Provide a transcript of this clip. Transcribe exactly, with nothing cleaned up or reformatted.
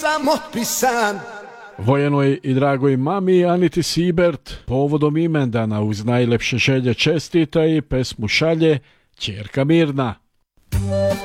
sam otpisan. Vojenoj i dragoj mami Aniti Sibert povodom imendana uz najlepše želje čestita i pesmu šalje ćerka Mirna.